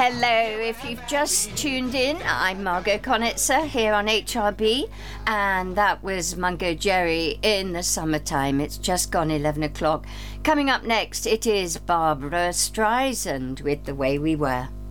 Hello, if you've just tuned in, I'm Margot Conitzer here on HRB, and that was Mungo Jerry in the summertime. It's just gone 11 o'clock. Coming up next, it is Barbra Streisand with The Way We Were.